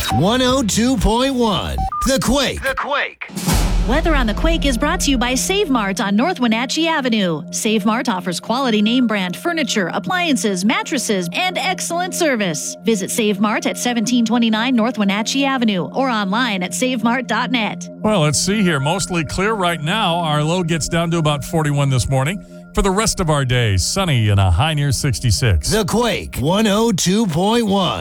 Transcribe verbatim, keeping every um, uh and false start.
one oh two point one. The Quake. The Quake. Weather on the Quake is brought to you by Save Mart on North Wenatchee Avenue. Save Mart offers quality name brand furniture, appliances, mattresses, and excellent service. Visit Save Mart at seventeen twenty-nine North Wenatchee Avenue or online at save mart dot net. Well, let's see here. Mostly clear right now. Our low gets down to about forty-one this morning. For the rest of our day, sunny and a high near sixty-six. The Quake one oh two point one.